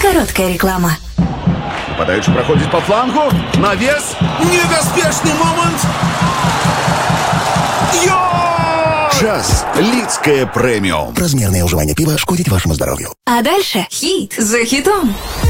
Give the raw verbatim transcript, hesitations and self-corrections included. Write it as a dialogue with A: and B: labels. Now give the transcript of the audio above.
A: Короткая реклама.
B: Подающий проходит по флангу. Навес. Небеспечный момент. Йо!
C: Час Лидское премиум.
D: Размерное уживание пива шкодит вашему здоровью.
A: А дальше хит за хитом.